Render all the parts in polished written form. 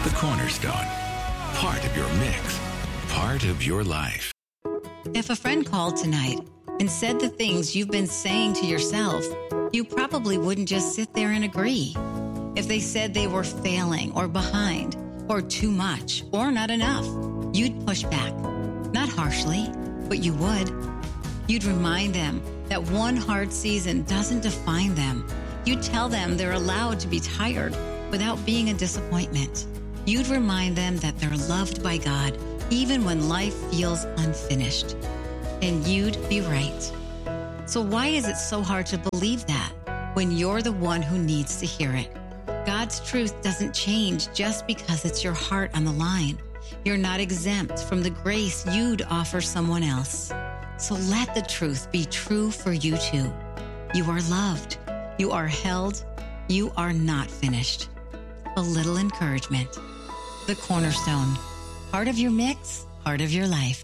The Cornerstone. Part of your mix. Part of your life. If a friend called tonight and said the things you've been saying to yourself, you probably wouldn't just sit there and agree. If they said they were failing or behind or too much or not enough, you'd push back. Not harshly, but you would. You'd remind them that one hard season doesn't define them. You'd tell them they're allowed to be tired without being a disappointment. You'd remind them that they're loved by God even when life feels unfinished. And you'd be right. So why is it so hard to believe that when you're the one who needs to hear it? God's truth doesn't change just because it's your heart on the line. You're not exempt from the grace you'd offer someone else. So let the truth be true for you too. You are loved. You are held. You are not finished. A little encouragement. The Cornerstone. Part of your mix, part of your life.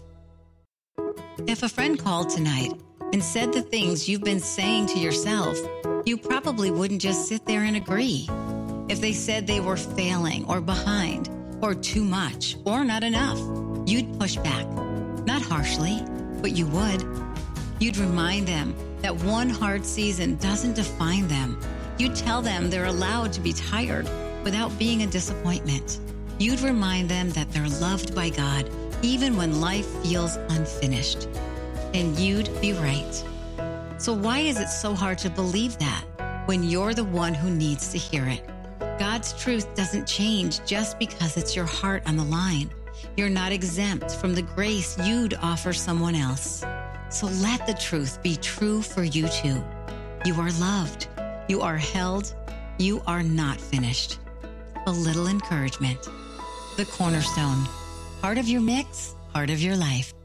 If a friend called tonight and said the things you've been saying to yourself, you probably wouldn't just sit there and agree. If they said they were failing or behind or too much or not enough, you'd push back. Not harshly, but you would. You'd remind them that one hard season doesn't define them. You'd tell them they're allowed to be tired without being a disappointment. You'd remind them that they're loved by God even when life feels unfinished. And you'd be right. So why is it so hard to believe that when you're the one who needs to hear it? God's truth doesn't change just because it's your heart on the line. You're not exempt from the grace you'd offer someone else. So let the truth be true for you too. You are loved. You are held. You are not finished. A little encouragement. The Cornerstone. Part of your mix, part of your life.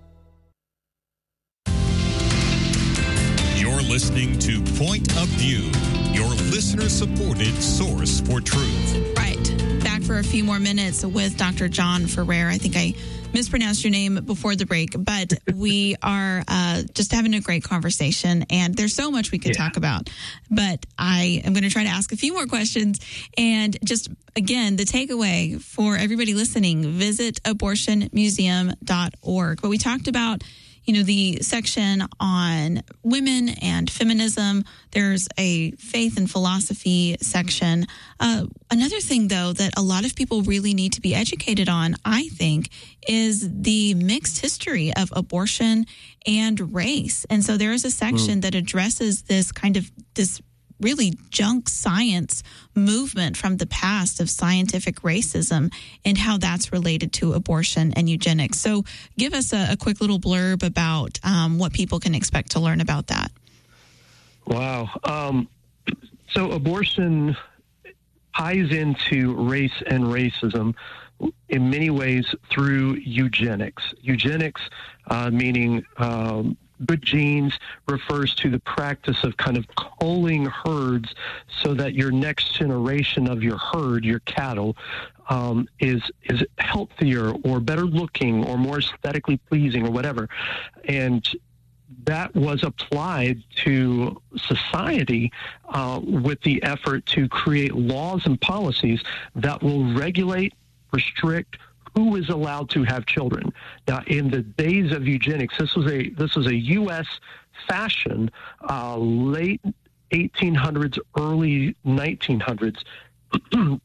You're listening to Point of View, your listener-supported source for truth. Right. Back for a few more minutes with Dr. John Ferrer. I think I mispronounced your name before the break, but we are just having a great conversation, and there's so much we could talk about. But I am going to try to ask a few more questions. And just, again, the takeaway for everybody listening, visit abortionmuseum.org. But we talked about the section on women and feminism. There's a faith and philosophy section. Another thing, though, that a lot of people really need to be educated on, I think, is the mixed history of abortion and race. And so there is a section that addresses this really junk science movement from the past of scientific racism and how that's related to abortion and eugenics. So give us a quick little blurb about what people can expect to learn about that. Wow. So abortion ties into race and racism in many ways through eugenics. Eugenics meaning good genes refers to the practice of kind of culling herds so that your next generation of your herd, your cattle, is healthier or better looking or more aesthetically pleasing or whatever. And that was applied to society with the effort to create laws and policies that will regulate, restrict, who is allowed to have children. Now, in the days of eugenics, this was a U.S. fashion, late 1800s, early 1900s, to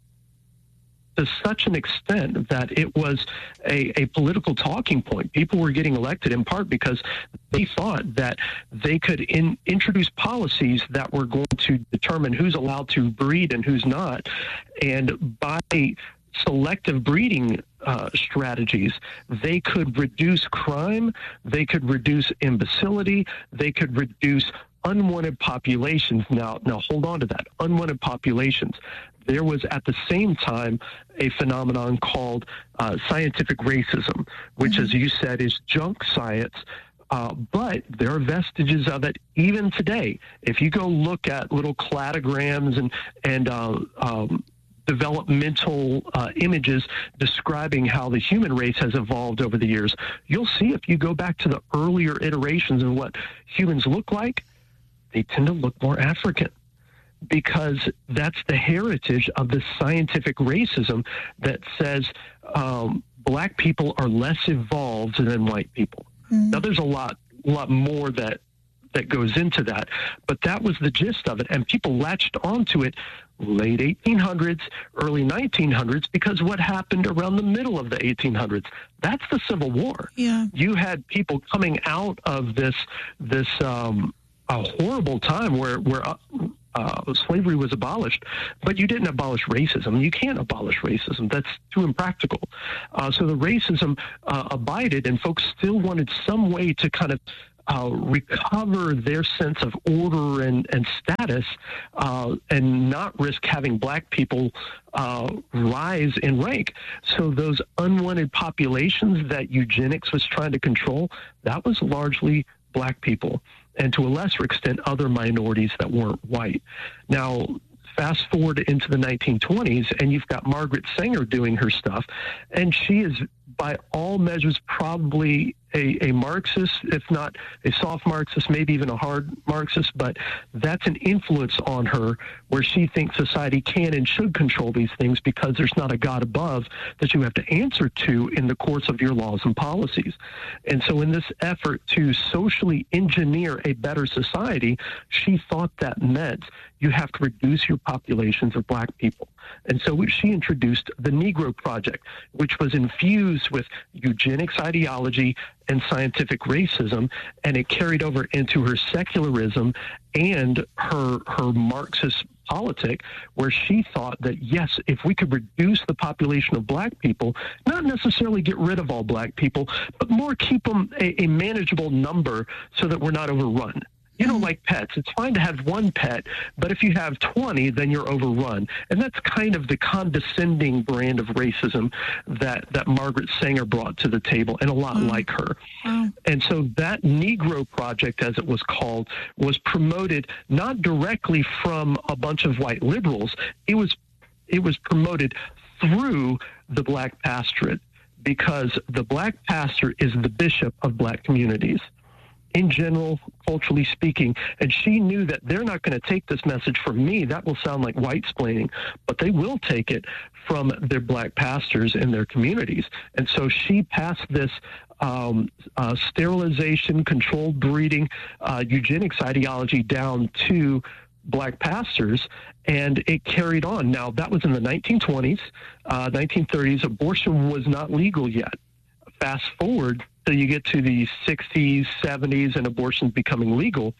such an extent that it was a political talking point. People were getting elected in part because they thought that they could introduce policies that were going to determine who's allowed to breed and who's not. And by selective breeding strategies, they could reduce crime, they could reduce imbecility, they could reduce unwanted populations. Now hold on to that, unwanted populations. There was at the same time a phenomenon called scientific racism, which, as you said, is junk science. But there are vestiges of it even today. If you go look at little cladograms and developmental images describing how the human race has evolved over the years, you'll see if you go back to the earlier iterations of what humans look like, they tend to look more African. because that's the heritage of the scientific racism that says black people are less evolved than white people. Now, there's a lot more that goes into that, but that was the gist of it, and people latched onto it late 1800s, early 1900s, because what happened around the middle of the 1800s? That's the Civil War. Yeah. You had people coming out of this a horrible time where slavery was abolished, but you didn't abolish racism. You can't abolish racism. That's too impractical. So the racism abided, and folks still wanted some way to kind of recover their sense of order and status, and not risk having black people rise in rank. So those unwanted populations that eugenics was trying to control, that was largely black people, and to a lesser extent, other minorities that weren't white. Now, fast forward into the 1920s, and you've got Margaret Sanger doing her stuff, and she is, by all measures, probably a Marxist, if not a soft Marxist, maybe even a hard Marxist, but that's an influence on her where she thinks society can and should control these things because there's not a God above that you have to answer to in the course of your laws and policies. And so in this effort to socially engineer a better society, she thought that meant you have to reduce your populations of black people. And so she introduced the Negro Project, which was infused with eugenics ideology and scientific racism, and it carried over into her secularism and her Marxist politic, where she thought that, yes, if we could reduce the population of black people, not necessarily get rid of all black people, but more keep them a manageable number so that we're not overrun. You know, like pets, it's fine to have one pet, but if you have 20, then you're overrun. And that's kind of the condescending brand of racism that Margaret Sanger brought to the table, and a lot like her. And so that Negro Project, as it was called, was promoted not directly from a bunch of white liberals. It was promoted through the black pastorate, because the black pastor is the bishop of black communities, in general, culturally speaking. And she knew that they're not going to take this message from me. That will sound like white-splaining, but they will take it from their black pastors in their communities. And so she passed this sterilization, controlled breeding, eugenics ideology down to black pastors, and it carried on. Now, that was in the 1920s, 1930s. Abortion was not legal yet. Fast forward, so you get to the 60s, 70s, and abortion's becoming legal.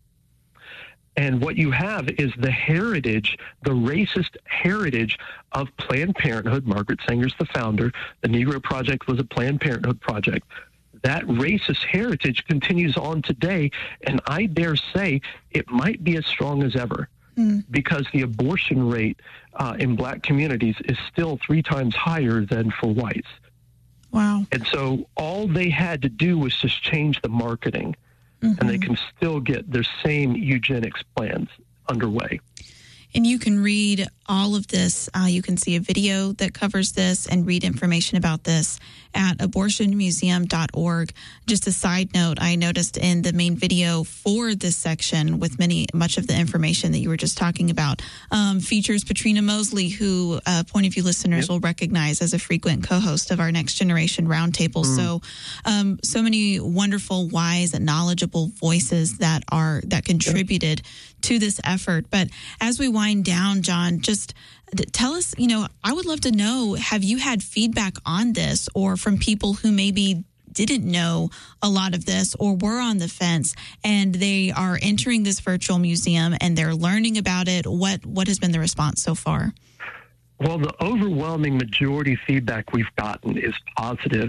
And what you have is the heritage, the racist heritage of Planned Parenthood. Margaret Sanger's the founder. The Negro Project was a Planned Parenthood project. That racist heritage continues on today, and I dare say it might be as strong as ever, because the abortion rate in black communities is still 3 times higher than for whites. Wow. And so all they had to do was just change the marketing, and they can still get their same eugenics plans underway. And you can read all of this. You can see a video that covers this and read information about this at abortionmuseum.org. Just a side note, I noticed in the main video for this section, with much of the information that you were just talking about, features Patrina Mosley, who Point of View listeners will recognize as a frequent co-host of our Next Generation Roundtable. So many wonderful, wise, and knowledgeable voices that contributed to this effort. But as we wind down, John, just tell us, I would love to know, have you had feedback on this, or from people who maybe didn't know a lot of this or were on the fence and they are entering this virtual museum and they're learning about it? What has been the response so far? Well, the overwhelming majority feedback we've gotten is positive.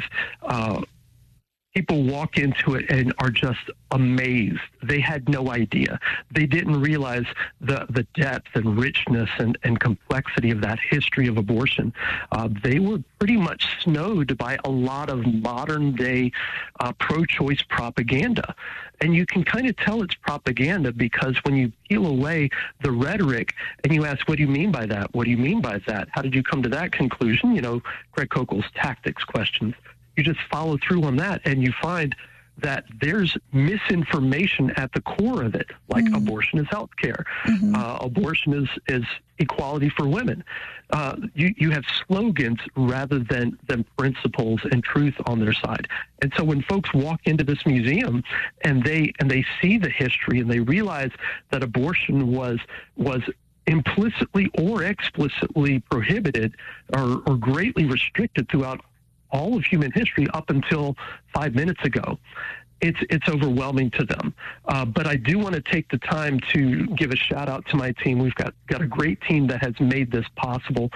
People walk into it and are just amazed. They had no idea. They didn't realize the depth and richness and complexity of that history of abortion. They were pretty much snowed by a lot of modern-day pro-choice propaganda. And you can kind of tell it's propaganda because when you peel away the rhetoric and you ask, what do you mean by that? What do you mean by that? How did you come to that conclusion? Greg Kokel's tactics questions. You just follow through on that and you find, that there's misinformation at the core of it, like abortion is healthcare, abortion is equality for women. You have slogans rather than principles and truth on their side. And so when folks walk into this museum and they see the history and they realize that abortion was implicitly or explicitly prohibited or greatly restricted throughout all of human history up until 5 minutes ago, it's overwhelming to them. But I do want to take the time to give a shout out to my team. We've got a great team that has made this possible.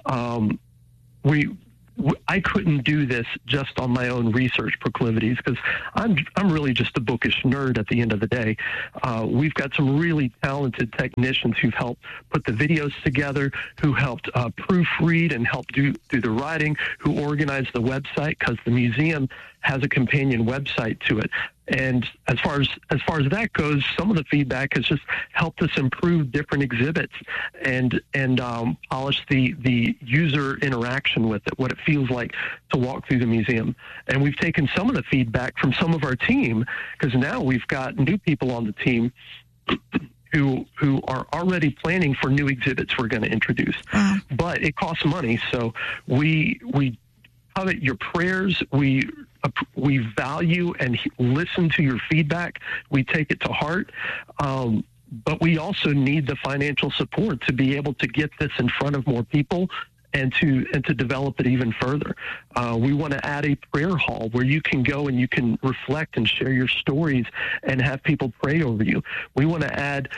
I couldn't do this just on my own research proclivities because I'm really just a bookish nerd at the end of the day. We've got some really talented technicians who've helped put the videos together, who helped proofread and help do the writing, who organized the website because the museum has a companion website to it. And as far as that goes, some of the feedback has just helped us improve different exhibits and polish the user interaction with it, what it feels like to walk through the museum. And we've taken some of the feedback from some of our team, because now we've got new people on the team who are already planning for new exhibits we're going to introduce. But it costs money, so we covet your prayers. We value and listen to your feedback. We take it to heart. But we also need the financial support to be able to get this in front of more people and to develop it even further. We want to add a prayer hall where you can go and you can reflect and share your stories and have people pray over you. We want to add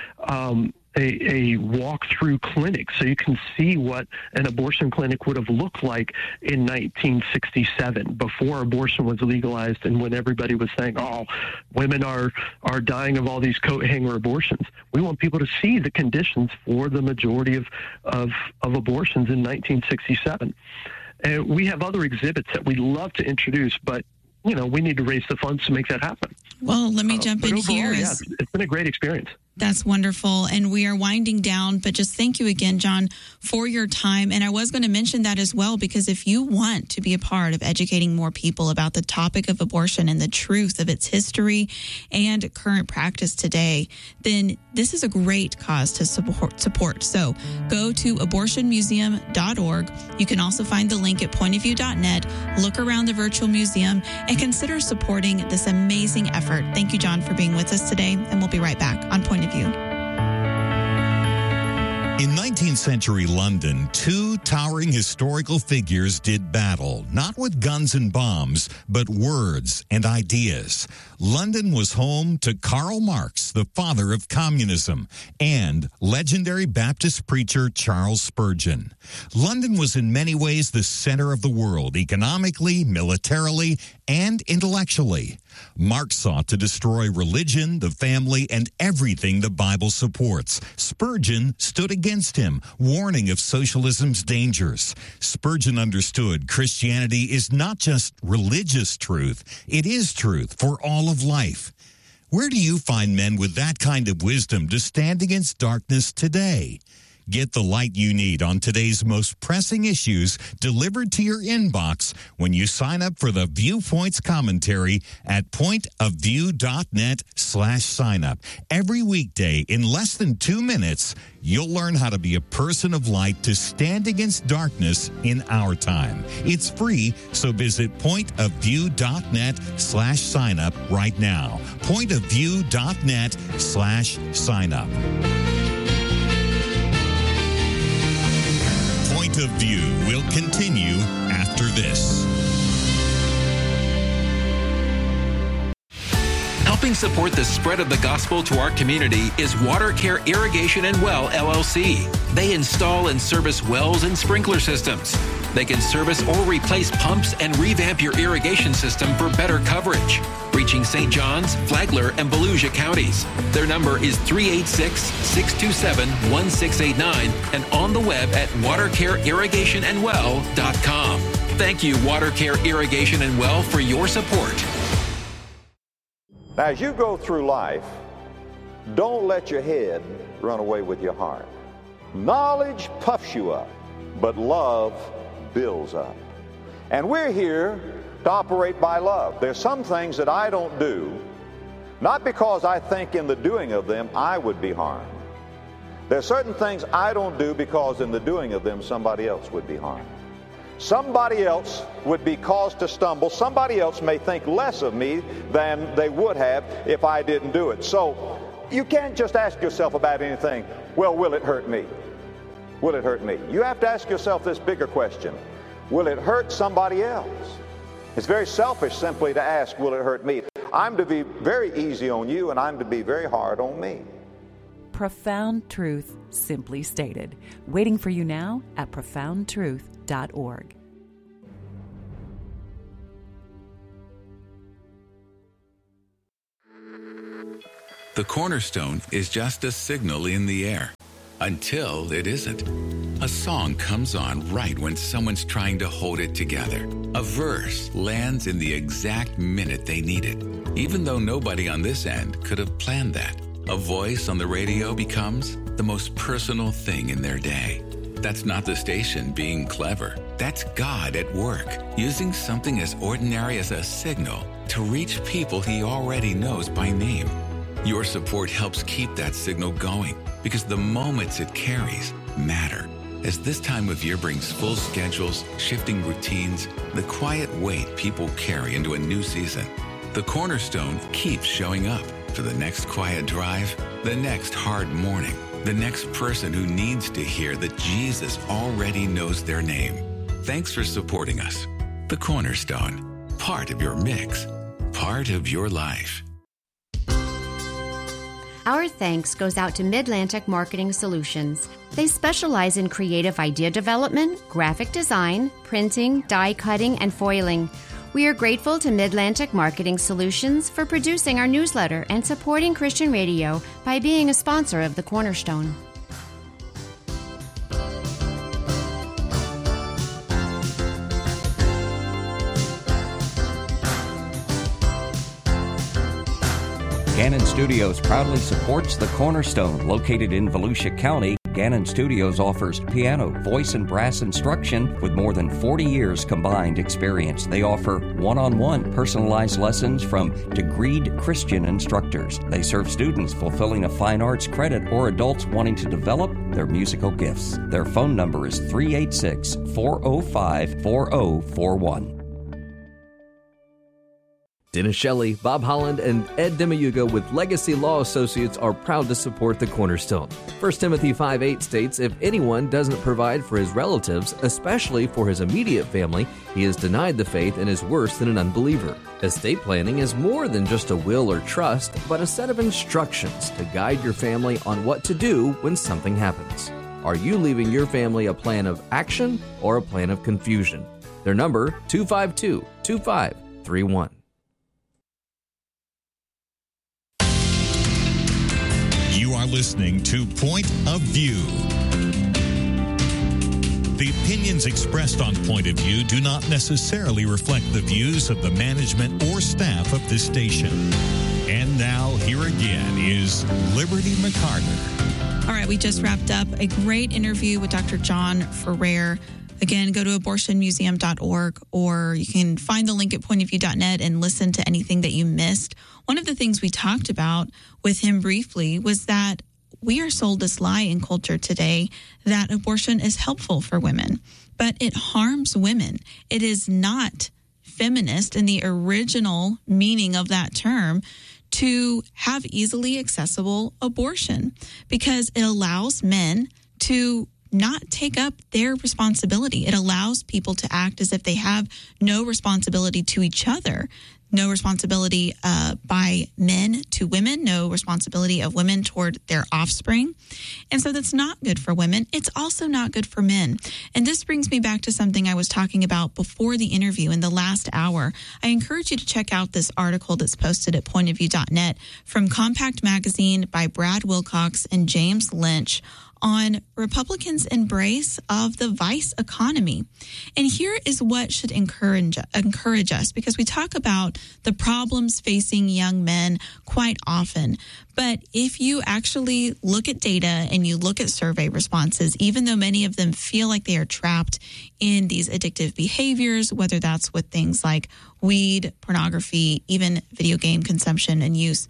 a walk-through clinic so you can see what an abortion clinic would have looked like in 1967 before abortion was legalized and when everybody was saying, oh, women are dying of all these coat hanger abortions. We want people to see the conditions for the majority of abortions in 1967. And we have other exhibits that we'd love to introduce, but we need to raise the funds to make that happen. Well, let me jump in overall, here. Yeah, it's been a great experience. That's wonderful. And we are winding down, but just thank you again, John, for your time. And I was going to mention that as well, because if you want to be a part of educating more people about the topic of abortion and the truth of its history and current practice today, then this is a great cause to support. So go to abortionmuseum.org. You can also find the link at pointofview.net. Look around the virtual museum and consider supporting this amazing effort. Thank you, John, for being with us today. And we'll be right back on Point of View. In 19th century London, two towering historical figures did battle, not with guns and bombs, but words and ideas. London was home to Karl Marx, the father of communism, and legendary Baptist preacher Charles Spurgeon. London was in many ways the center of the world, economically, militarily, and intellectually. Marx sought to destroy religion, the family, and everything the Bible supports. Spurgeon stood against him, warning of socialism's dangers. Spurgeon understood Christianity is not just religious truth, it is truth for all of life. Where do you find men with that kind of wisdom to stand against darkness today? Get the light you need on today's most pressing issues delivered to your inbox when you sign up for the Viewpoints commentary at pointofview.net/signup. Every weekday in less than 2 minutes, you'll learn how to be a person of light to stand against darkness in our time. It's free, so visit pointofview.net/signup right now. pointofview.net/signup. Point of View will continue after this. Helping support the spread of the gospel to our community is WaterCare Irrigation and Well, LLC. They install and service wells and sprinkler systems. They can service or replace pumps and revamp your irrigation system for better coverage, reaching St. John's, Flagler, and Volusia counties. Their number is 386-627-1689 and on the web at watercareirrigationandwell.com. Thank you, WaterCare Irrigation and Well, for your support. Now, as you go through life, don't let your head run away with your heart. Knowledge puffs you up, but love builds up. And we're here to operate by love. There's some things that I don't do, not because I think in the doing of them I would be harmed. There's certain things I don't do because in the doing of them somebody else would be harmed. Somebody else would be caused to stumble. Somebody else may think less of me than they would have if I didn't do it. So you can't just ask yourself about anything, well, will it hurt me? Will it hurt me? You have to ask yourself this bigger question. Will it hurt somebody else? It's very selfish simply to ask, will it hurt me? I'm to be very easy on you, and I'm to be very hard on me. Profound Truth, simply stated. Waiting for you now at profoundtruth.org. The cornerstone is just a signal in the air, until it isn't. A song comes on right when someone's trying to hold it together. A verse lands in the exact minute they need it, even though nobody on this end could have planned that. A voice on the radio becomes the most personal thing in their day. That's not the station being clever. That's God at work, using something as ordinary as a signal to reach people He already knows by name. Your support helps keep that signal going because the moments it carries matter. As this time of year brings full schedules, shifting routines, the quiet weight people carry into a new season, the Cornerstone keeps showing up for the next quiet drive, the next hard morning, the next person who needs to hear that Jesus already knows their name. Thanks for supporting us. The Cornerstone, part of your mix, part of your life. Our thanks goes out to Midlantic Marketing Solutions. They specialize in creative idea development, graphic design, printing, die cutting, and foiling. We are grateful to Midlantic Marketing Solutions for producing our newsletter and supporting Christian radio by being a sponsor of The Cornerstone. Gannon Studios proudly supports The Cornerstone, located in Volusia County. Gannon Studios offers piano, voice, and brass instruction with more than 40 years combined experience. They offer one-on-one personalized lessons from degreed Christian instructors. They serve students fulfilling a fine arts credit or adults wanting to develop their musical gifts. Their phone number is 386-405-4041. Dennis Shelley, Bob Holland, and Ed Demayuga with Legacy Law Associates are proud to support the Cornerstone. 1 Timothy 5:8 states, if anyone doesn't provide for his relatives, especially for his immediate family, he has denied the faith and is worse than an unbeliever. Estate planning is more than just a will or trust, but a set of instructions to guide your family on what to do when something happens. Are you leaving your family a plan of action or a plan of confusion? Their number, 252-2531. You are listening to Point of View. The opinions expressed on Point of View do not necessarily reflect the views of the management or staff of this station. And now, here again is Liberty McCarter. All right, we just wrapped up a great interview with Dr. John Ferrer. Again, go to abortionmuseum.org, or you can find the link at pointofview.net and listen to anything that you missed. One of the things we talked about with him briefly was that we are sold this lie in culture today that abortion is helpful for women, but it harms women. It is not feminist in the original meaning of that term to have easily accessible abortion, because it allows men to not take up their responsibility. It allows people to act as if they have no responsibility to each other, no responsibility by men to women, no responsibility of women toward their offspring. And so that's not good for women. It's also not good for men. And this brings me back to something I was talking about before the interview in the last hour. I encourage you to check out this article that's posted at pointofview.net from Compact Magazine by Brad Wilcox and James Lynch on Republicans' embrace of the vice economy. And here is what should encourage us, because we talk about the problems facing young men quite often. But if you actually look at data and you look at survey responses, even though many of them feel like they are trapped in these addictive behaviors, whether that's with things like weed, pornography, even video game consumption and use,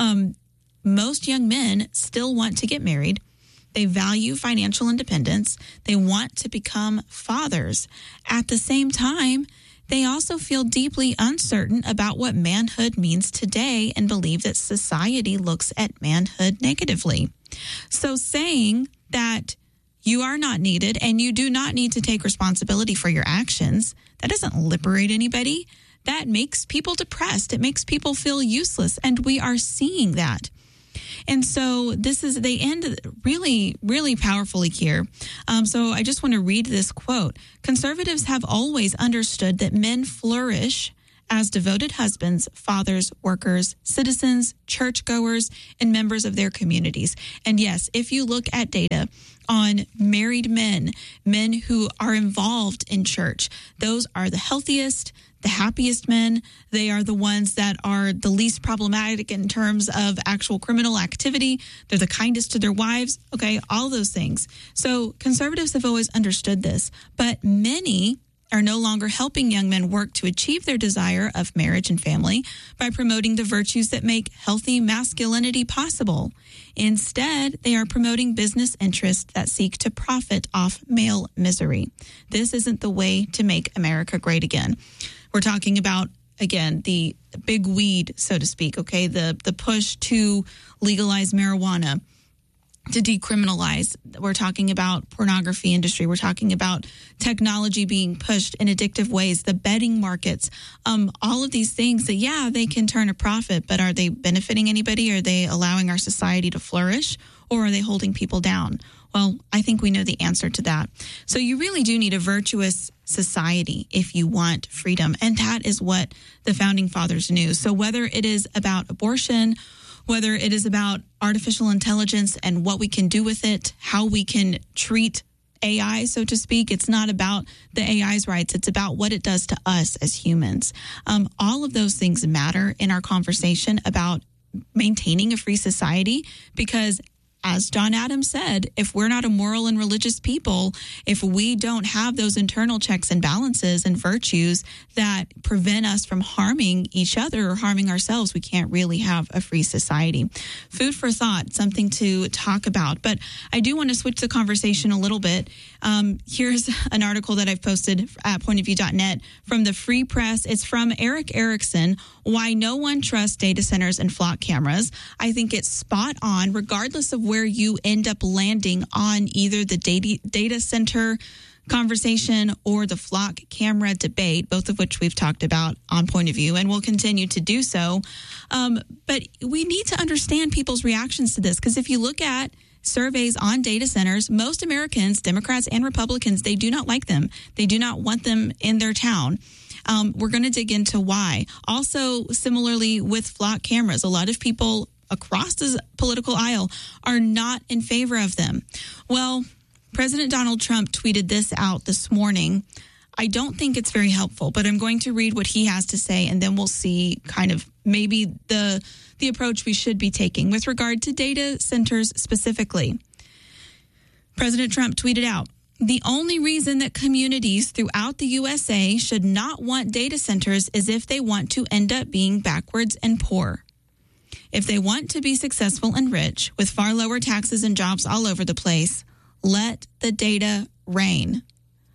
most young men still want to get married. They value financial independence. They want to become fathers. At the same time, they also feel deeply uncertain about what manhood means today and believe that society looks at manhood negatively. So saying that you are not needed and you do not need to take responsibility for your actions, that doesn't liberate anybody. That makes people depressed. It makes people feel useless. And we are seeing that. And so they end really, really powerfully here. So I just want to read this quote. Conservatives have always understood that men flourish as devoted husbands, fathers, workers, citizens, churchgoers, and members of their communities. And yes, if you look at data on married men who are involved in church, those are the healthiest, the happiest men. They are the ones that are the least problematic in terms of actual criminal activity. They're the kindest to their wives. Okay, all those things. So conservatives have always understood this, but many are no longer helping young men work to achieve their desire of marriage and family by promoting the virtues that make healthy masculinity possible. Instead, they are promoting business interests that seek to profit off male misery. This isn't the way to make America great again. We're talking about, again, the big weed, so to speak, okay, the push to legalize marijuana, to decriminalize. We're talking about pornography industry. We're talking about technology being pushed in addictive ways, the betting markets, all of these things that, yeah, they can turn a profit, but are they benefiting anybody? Are they allowing our society to flourish, or are they holding people down? Well, I think we know the answer to that. So you really do need a virtuous society if you want freedom. And that is what the Founding Fathers knew. So whether it is about abortion, whether it is about artificial intelligence and what we can do with it, how we can treat AI, so to speak, it's not about the AI's rights. It's about what it does to us as humans. All of those things matter in our conversation about maintaining a free society, because as John Adams said, if we're not a moral and religious people, if we don't have those internal checks and balances and virtues that prevent us from harming each other or harming ourselves, we can't really have a free society. Food for thought, something to talk about. But I do want to switch the conversation a little bit. Here's an article that I've posted at pointofview.net from the Free Press. It's from Eric Erickson, Why No One Trusts Data Centers and Flock Cameras. I think it's spot on, regardless of where you end up landing on either the data center conversation or the flock camera debate, both of which we've talked about on Point of View, and we'll continue to do so. But we need to understand people's reactions to this, because if you look at surveys on data centers, most Americans, Democrats and Republicans, they do not like them. They do not want them in their town. We're going to dig into why. Also, similarly with flock cameras, a lot of people across the political aisle are not in favor of them. Well, President Donald Trump tweeted this out this morning. I don't think it's very helpful, but I'm going to read what he has to say, and then we'll see kind of maybe the approach we should be taking with regard to data centers specifically. President Trump tweeted out, "The only reason that communities throughout the USA should not want data centers is if they want to end up being backwards and poor. If they want to be successful and rich, with far lower taxes and jobs all over the place, let the data reign."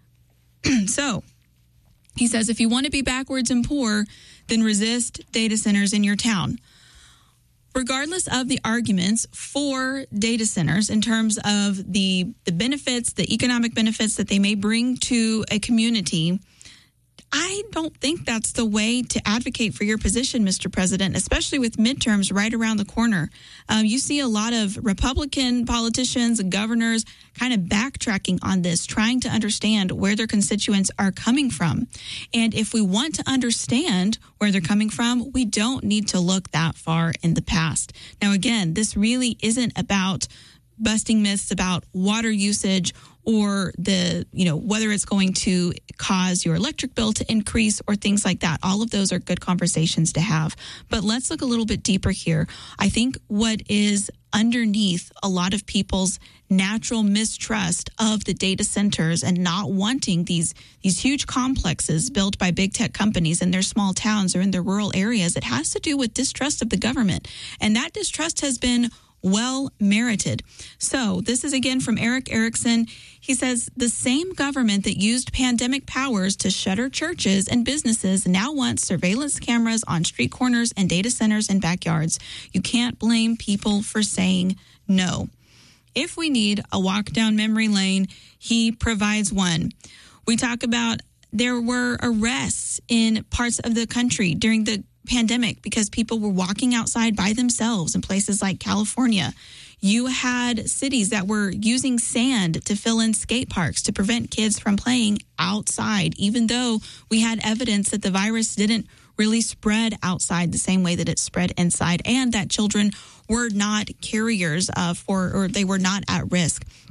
So, he says, if you want to be backwards and poor, then resist data centers in your town. Regardless of the arguments for data centers in terms of the benefits, the economic benefits that they may bring to a community, I don't think that's the way to advocate for your position, Mr. President, especially with midterms right around the corner. You see a lot of Republican politicians and governors kind of backtracking on this, trying to understand where their constituents are coming from. And if we want to understand where they're coming from, we don't need to look that far in the past. Now, again, this really isn't about busting myths about water usage or whether it's going to cause your electric bill to increase or things like that. All of those are good conversations to have. But let's look a little bit deeper here. I think what is underneath a lot of people's natural mistrust of the data centers and not wanting these huge complexes built by big tech companies in their small towns or in their rural areas, it has to do with distrust of the government. And that distrust has been well merited. So this is again from Eric Erickson. He says the same government that used pandemic powers to shutter churches and businesses now wants surveillance cameras on street corners and data centers and backyards. You can't blame people for saying no. If we need a walk down memory lane, he provides one. We talk about there were arrests in parts of the country during the pandemic because people were walking outside by themselves in places like California. You had cities that were using sand to fill in skate parks to prevent kids from playing outside, even though we had evidence that the virus didn't really spread outside the same way that it spread inside, and that children were not carriers or they were not at risk.